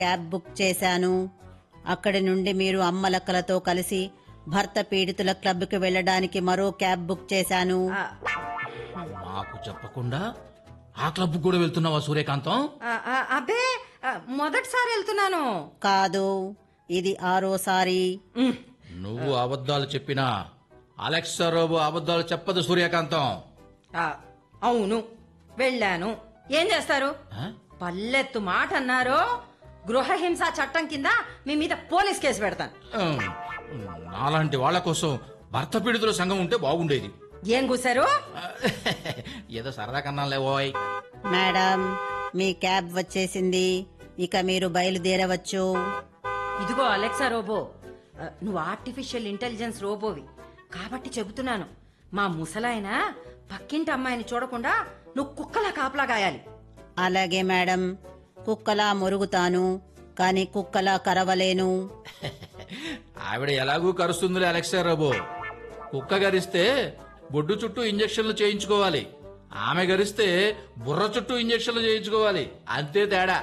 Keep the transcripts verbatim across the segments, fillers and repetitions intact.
Cab book చేశాను. అక్కడి నుండి మీరు అమ్మలక్కలతో కలిసి భర్త పీడితుల క్లబ్కి వెళ్ళడానికి మరో క్యాబ్ బుక్ చేశాను. నాకు చెప్పకుండా ఆ క్లబ్ కూడా వెళ్తున్నావా సూర్యకాంతం? అబ్బే, మొదటిసారి వెళ్తున్నాను. కాదు, ఇది ఆరోసారి. నువ్వు అబద్ధాలు చెప్పినా అలెక్సారోబు అబద్ధాలు చెప్పదు సూర్యకాంతం. అవును, వెళ్ళాను. ఏం చేస్తారు? పల్లెత్తు మాట అన్నారు, గృహహింస చట్టం కింద మీ మీద పోలీస్ కేసు పెడతాను. నాలాంటి వాళ్ళ కోసం భర్త పీడితుల సంఘం ఉంటే బాగుండేది. ఏం కూసారు? ఏదో సరదా కన్నా లేవోయ్. మేడం, మీ క్యాబ్ వచ్చేసింది, ఇక మీరు బయలుదేరవచ్చు. ఇదిగో అలెక్సా రోబో, నువ్వు ఆర్టిఫిషియల్ ఇంటెలిజెన్స్ రోబోవి కాబట్టి చెబుతున్నాను. మా ముసలాయన పక్కింటి అమ్మాయిని చూడకుండా నువ్వు కుక్కలా కాపలా గాయాలి. అలాగే మేడం, కుక్కలా మొరుగుతాను, కానీ కుక్కలా కరవలేను. ఆవిడ ఎలాగూ కరుస్తుందిలే అలెక్సారోబు. కుక్క గరిస్తే బొడ్డు చుట్టూ ఇంజక్షన్లు చేయించుకోవాలి, ఆమె గరిస్తే బుర్ర చుట్టూ ఇంజక్షన్లు చేయించుకోవాలి, అంతే తేడా.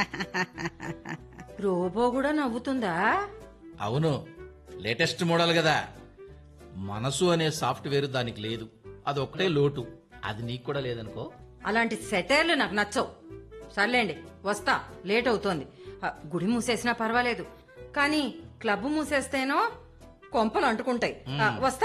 రోబో కూడా నవ్వుతుందా? అవును, లేటెస్ట్ మోడల్ కదా. మనసు అనే సాఫ్ట్వేర్ దానికి లేదు, అదొక్కటే లోటు. అది నీకు కూడా లేదనుకో. అలాంటి సెటైర్లు నాకు నచ్చవు. సర్లేండి, వస్తా, లేట్ అవుతోంది. గుడి మూసేసినా పర్వాలేదు, కానీ క్లబ్ మూసేస్తేనో కొంపలు అంటుకుంటాయి. వస్తా.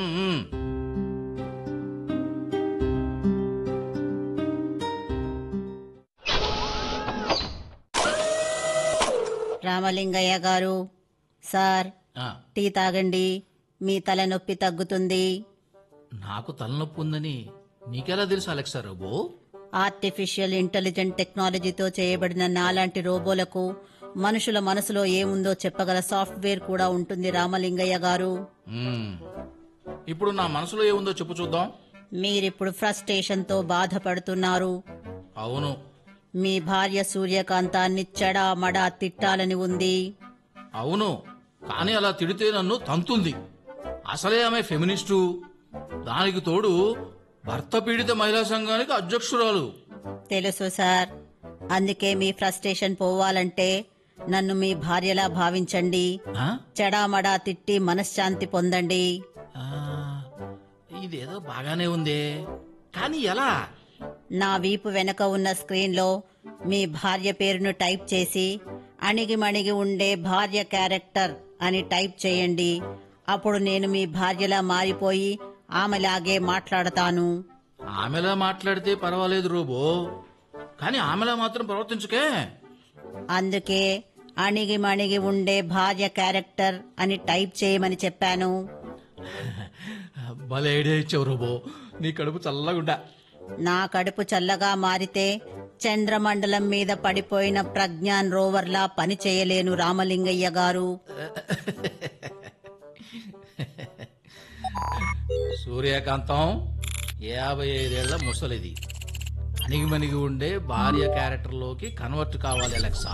రామలింగయ్య గారు, సార్ టీ తాగండి, మీ తలనొప్పి తగ్గుతుంది. నాకు తలనొప్పి ఉందని నీకెలా తెలుసు అలెక్సా రోబో? ఆర్టిఫిషియల్ ఇంటెలిజెంట్ టెక్నాలజీతో చేయబడిన నాలాంటి రోబోలకు మనుషుల మనసులో ఏముందో చెప్పగల సాఫ్ట్వేర్ కూడా ఉంటుంది రామలింగయ్య గారు. ఇప్పుడు నా మనసులో ఏముందో చెప్పు చూద్దాం. మీరిప్పుడు ఫ్రస్ట్రేషన్ తో బాధపడుతున్నారు. అవును. మీ భార్య సూర్యకాంతాన్ని చెడా మడా తిట్టాలని ఉంది. అవును, కానీ అలా తిడితే నన్ను తంతుంది. అసలే ఆమె ఫెమినిస్టు, దానికి తోడు భర్త పీడిత మహిళా సంఘానికి అధ్యక్షురాలు. తెలుసు సార్, అందుకే మీ ఫ్రస్ట్రేషన్ పోవాలంటే నన్ను మీ భార్యలా భావించండి, చెడామడా తిట్టి మనశ్శాంతి పొందండి. ఇదేదో బాగానే ఉందే, కానీ ఎలా? నా వీపు వెనక ఉన్న స్క్రీన్ లో మీ భార్య పేరును టైప్ చేసి అణిగి మణిగి ఉండే భార్య క్యారెక్టర్ అని టైప్ చేయండి. అప్పుడు నేను మీ భార్యలా మారిపోయి ఆమెలాగే మాట్లాడతాను. ఆమెలా మాట్లాడితే పర్వాలేదు రోబో, కానీ ఆమెలా మాత్రం ప్రవర్తించుకే. అందుకే అణిగి మణిగి ఉండే భార్య క్యారెక్టర్ అని టైప్ చేయమని చెప్పాను. భలే ఐడియా ఇచ్చావు రోబో, నీ కడుపు చల్లగుండా. నా కడుపు చల్లగా మారితే చంద్రమండలం మీద పడిపోయిన ప్రజ్ఞాన్ రోవర్లా పని చేయలేను రామలింగయ్య గారు. సూర్యకాంతం యాభై ఐదేళ్ల ముసలిది, అణిగిమణిగి ఉండే భార్య క్యారెక్టర్లోకి కన్వర్ట్ కావాలి అలెక్సా.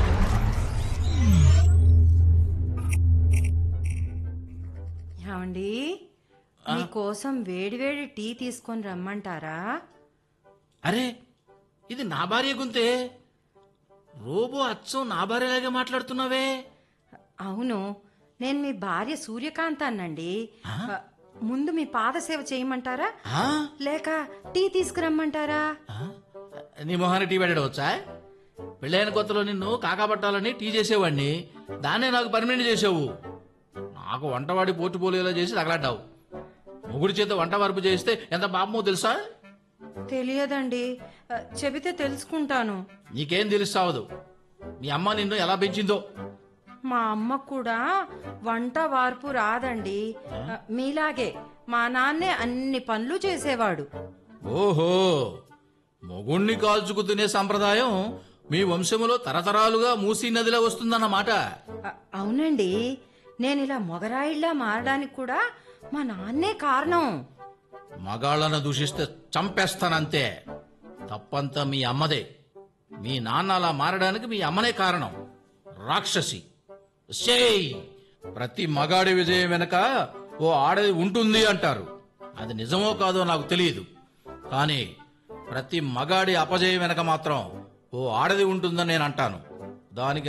ఏమండి, మీకోసం వేడివేడి టీ తీసుకొని రమ్మంటారా? అరే, ఇది నా భార్య గుంతే. రోబో అచ్చం నా భార్యలాగే మాట్లాడుతున్నావే. అవును, నేను మీ భార్య సూర్యకాంతాన్నండి. ముందు మీ పాదసేవ చేయమంటారా, లేక టీ తీసుకురమ్మంటారా? నీ మొహాన్ని టీ పెట్టడం వచ్చా? పెళ్ళైన కొత్తలో నిన్ను కాకాపట్టాలని టీ చేసేవాడిని, దాన్నే నాకు పర్మనెంట్ చేసావు. నాకు వంటవాడి పోటుపోలేలా చేసి తగలాడ్డావు. ముగుడి చేత వంట వరపు చేస్తే ఎంత పాపమో తెలుసా? తెలియదండి, చెబితే తెలుసుకుంటాను. నీకేం తెలుస్తావదు. మీ అమ్మ నిన్ను ఎలా పెంచిందో. మా అమ్మ కూడా వంట వార్పు రాదండి, మీలాగే మా నాన్నే అన్ని పనులు చేసేవాడు. ఓహో, మొగుణ్ణి కాల్చుకు తినే సంప్రదాయం మీ వంశములో తరతరాలుగా మూసీ నదిలో వస్తుందన్నమాట. అవునండి, నేను ఇలా మొగరాయిల్లా మారడానికి కూడా మా నాన్నే కారణం. మగాళ్ళను దూషిస్తే చంపేస్తానంతే. తప్పంతా మీ అమ్మదే. మీ నాన్న అలా మారడానికి మీ అమ్మనే కారణం. రాక్షసి. సేయ్, ప్రతి మగాడి విజయం వెనక ఓ ఆడది ఉంటుంది అంటారు. అది నిజమో కాదో నాకు తెలియదు, కానీ ప్రతి మగాడి అపజయం వెనక మాత్రం ఓ ఆడది ఉంటుందని నేను అంటాను. దానికి